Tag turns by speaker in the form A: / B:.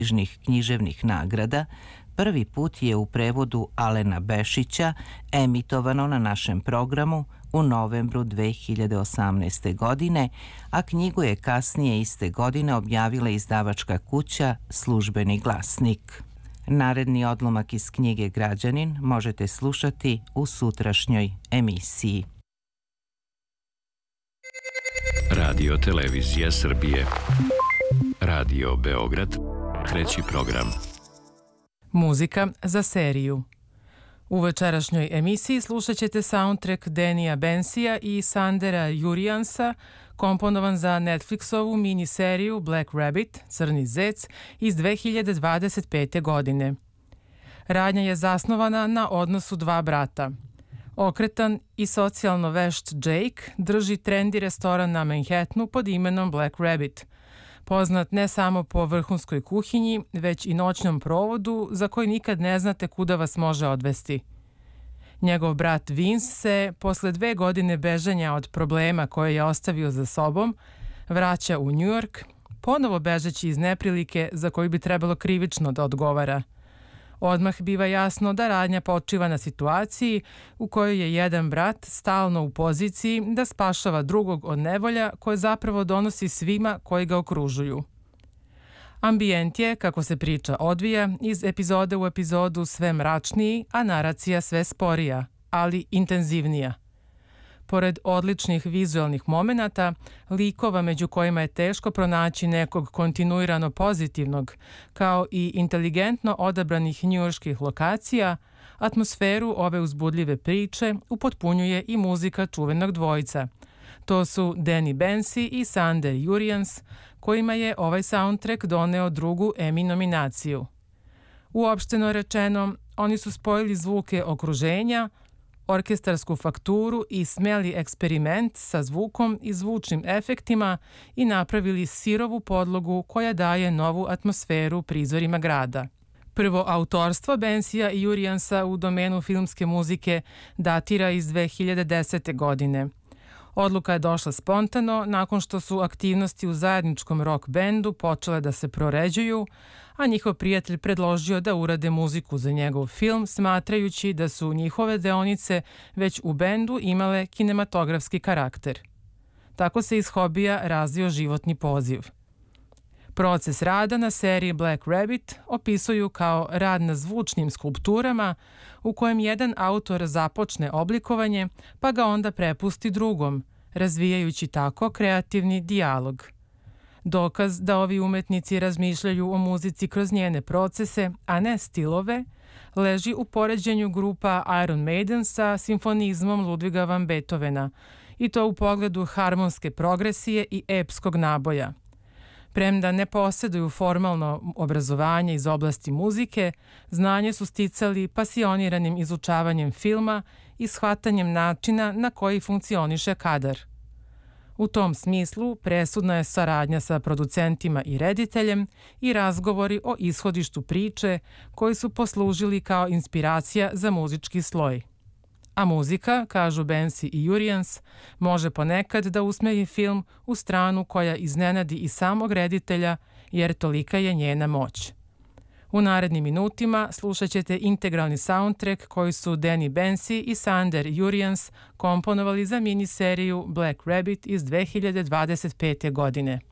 A: književnih nagrada, prvi put je u prevodu Alena Bešića emitovano na našem programu u novembru 2018. godine, a knjigu je kasnije iste godine objavila izdavačka kuća Službeni glasnik. Naredni odlomak iz knjige Građanin možete slušati u sutrašnjoj emisiji.
B: Radio Televizija Srbije. Radio Beograd. Treći program.
C: Muzika za seriju. U večerašnjoj emisiji slušat ćete soundtrack Danija Bensija i Sandera Jurijansa, komponovan za Netflixovu miniseriju Black Rabbit, Crni zec, iz 2025. godine. Radnja je zasnovana na odnosu dva brata. Okretan i socijalno vešt Jake drži trendi restoran na Manhattanu pod imenom Black Rabbit, poznat ne samo po vrhunskoj kuhinji, već i noćnom provodu za koji nikad ne znate kuda vas može odvesti. Njegov brat Vince se, posle 2 godine bežanja od problema koje je ostavio za sobom, vraća u New York, ponovo bežeći iz neprilike za koju bi trebalo krivično da odgovara. Odmah biva jasno da radnja počiva na situaciji u kojoj je jedan brat stalno u poziciji da spašava drugog od nevolja koje zapravo donosi svima koji ga okružuju. Ambijent je, kako se priča odvija, iz epizode u epizodu sve mračniji, a naracija sve sporija, ali intenzivnija. Pored odličnih vizualnih momenata, likova među kojima je teško pronaći nekog kontinuirano pozitivnog, kao i inteligentno odabranih njujorških lokacija, atmosferu ove uzbudljive priče upotpunjuje i muzika čuvenog dvojca. To su Danny Bensi i Sander Jurjans, kojima je ovaj soundtrack doneo drugu Emmy nominaciju. Uopšteno rečeno, oni su spojili zvuke okruženja, orkestarsku fakturu i smeli eksperiment sa zvukom i zvučnim efektima i napravili sirovu podlogu koja daje novu atmosferu prizorima grada. Prvo autorstvo Bensija i Jurjansa u domenu filmske muzike datira iz 2010. godine. Odluka je došla spontano nakon što su aktivnosti u zajedničkom rock bendu počele da se proređuju, a njihov prijatelj predložio da urade muziku za njegov film, smatrajući da su njihove deonice već u bendu imale kinematografski karakter. Tako se iz hobija razvio životni poziv. Proces rada na seriji Black Rabbit opisuju kao rad na zvučnim skulpturama u kojem jedan autor započne oblikovanje pa ga onda prepusti drugom, razvijajući tako kreativni dijalog. Dokaz da ovi umetnici razmišljaju o muzici kroz njene procese, a ne stilove, leži u poređenju grupa Iron Maiden sa simfonizmom Ludviga van Beethovena, i to u pogledu harmonske progresije i epskog naboja. Premda ne posjeduju formalno obrazovanje iz oblasti muzike, znanje su sticali pasioniranim izučavanjem filma i shvatanjem načina na koji funkcioniše kadar. U tom smislu presudna je saradnja sa producentima i rediteljem i razgovori o ishodištu priče koji su poslužili kao inspiracija za muzički sloj. A muzika, kažu Bensi i Jurjans, može ponekad da usmeri film u stranu koja iznenadi i samog reditelja, jer tolika je njena moć. U narednim minutima slušat ćete integralni soundtrack koji su Danny Bensi i Sander Jurjans komponovali za miniseriju Black Rabbit iz 2025. godine.